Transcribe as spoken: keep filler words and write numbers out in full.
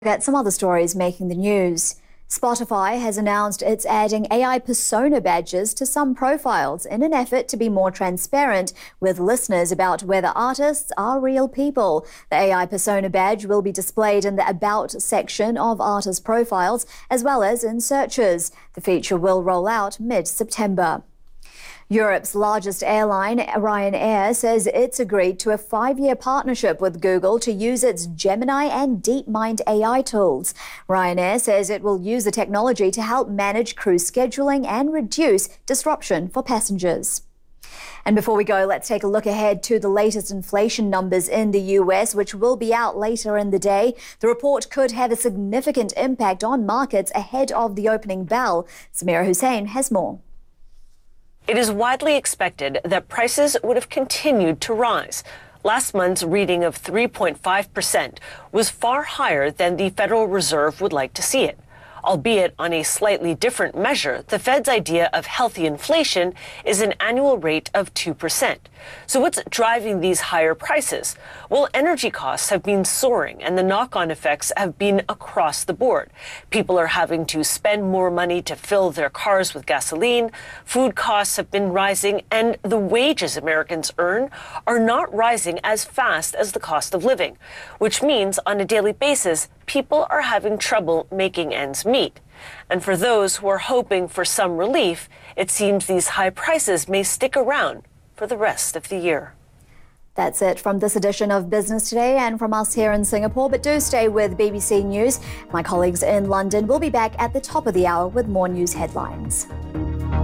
At some other stories making the news. Spotify has announced it's adding A I persona badges to some profiles in an effort to be more transparent with listeners about whether artists are real people. The A I persona badge will be displayed in the About section of artist profiles as well as in searches. The feature will roll out mid-September. Europe's largest airline, Ryanair, says it's agreed to a five-year partnership with Google to use its Gemini and DeepMind A I tools. Ryanair says it will use the technology to help manage crew scheduling and reduce disruption for passengers. And before we go, let's take a look ahead to the latest inflation numbers in the U S, which will be out later in the day. The report could have a significant impact on markets ahead of the opening bell. Samira Hussain has more. It is widely expected that prices would have continued to rise. Last month's reading of three point five percent was far higher than the Federal Reserve would like to see it. Albeit on a slightly different measure, the Fed's idea of healthy inflation is an annual rate of two percent. So what's driving these higher prices? Well, energy costs have been soaring and the knock-on effects have been across the board. People are having to spend more money to fill their cars with gasoline, food costs have been rising, and the wages Americans earn are not rising as fast as the cost of living, which means on a daily basis, people are having trouble making ends meet. And for those who are hoping for some relief, it seems these high prices may stick around for the rest of the year. That's it from this edition of Business Today and from us here in Singapore. But do stay with B B C News. My colleagues in London will be back at the top of the hour with more news headlines.